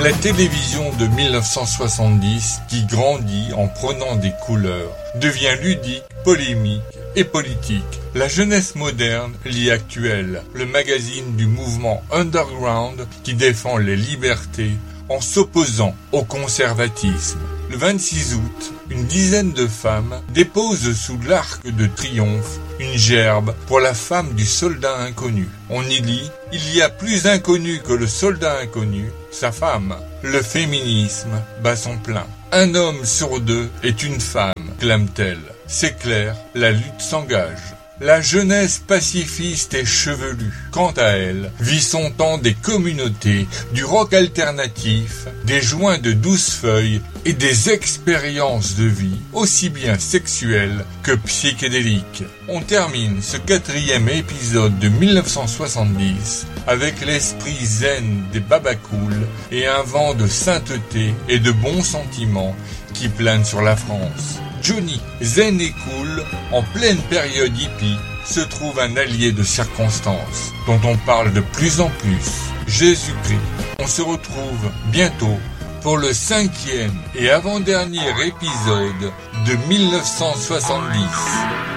La télévision de 1970, qui grandit en prenant des couleurs, devient ludique, polémique et politique. La jeunesse moderne lit Actuel, le magazine du mouvement underground qui défend les libertés en s'opposant au conservatisme. Le 26 août, une dizaine de femmes déposent sous l'Arc de Triomphe une gerbe pour la femme du soldat inconnu. On y lit « Il y a plus inconnu que le soldat inconnu, sa femme. Le féminisme bat son plein. Un homme sur deux est une femme, clame-t-elle. C'est clair, la lutte s'engage. » La jeunesse pacifiste et chevelue, quant à elle, vit son temps des communautés, du rock alternatif, des joints de 12 feuilles et des expériences de vie, aussi bien sexuelles que psychédéliques. On termine ce 4e épisode de 1970 avec l'esprit zen des Babacool et un vent de sainteté et de bons sentiments qui plane sur la France. Johnny, zen et cool, en pleine période hippie, se trouve un allié de circonstance, dont on parle de plus en plus, Jésus-Christ. On se retrouve bientôt pour le 5e et avant-dernier épisode de 1970.